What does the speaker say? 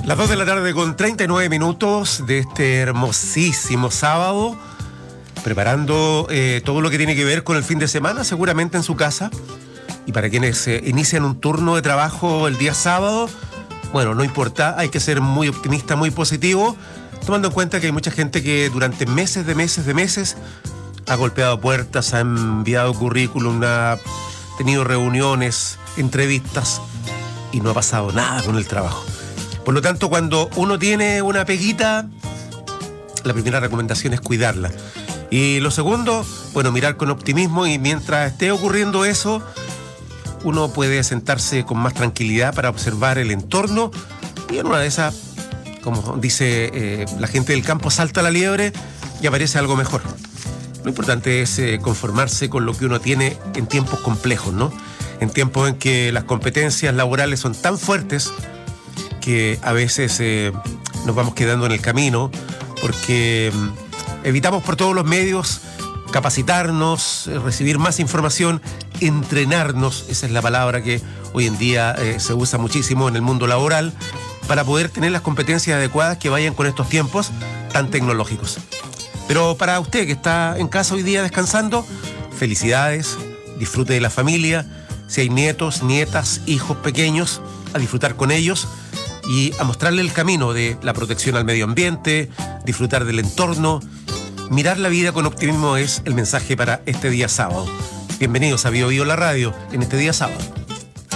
Las 2 de la tarde con 39 minutos de este hermosísimo sábado, preparando todo lo que tiene que ver con el fin de semana, seguramente en su casa. Y para quienes inician un turno de trabajo el día sábado, bueno, no importa, hay que ser muy optimista, muy positivo, tomando en cuenta que hay mucha gente que durante meses ha golpeado puertas, ha enviado currículum, ha tenido reuniones, entrevistas y no ha pasado nada con el trabajo. Por lo tanto, cuando uno tiene una peguita, la primera recomendación es cuidarla. Y lo segundo, bueno, mirar con optimismo, y mientras esté ocurriendo eso, uno puede sentarse con más tranquilidad para observar el entorno, y en una de esas, como dice la gente del campo, salta la liebre y aparece algo mejor. Lo importante es conformarse con lo que uno tiene en tiempos complejos, ¿no? En tiempos en que las competencias laborales son tan fuertes que a veces nos vamos quedando en el camino porque evitamos por todos los medios capacitarnos, recibir más información, entrenarnos, esa es la palabra que hoy en día se usa muchísimo en el mundo laboral, para poder tener las competencias adecuadas que vayan con estos tiempos tan tecnológicos. Pero para usted que está en casa hoy día descansando, felicidades, disfrute de la familia, si hay nietos, nietas, hijos pequeños, a disfrutar con ellos y a mostrarle el camino de la protección al medio ambiente, disfrutar del entorno. Mirar la vida con optimismo es el mensaje para este día sábado. Bienvenidos a Bio Bio la radio en este día sábado.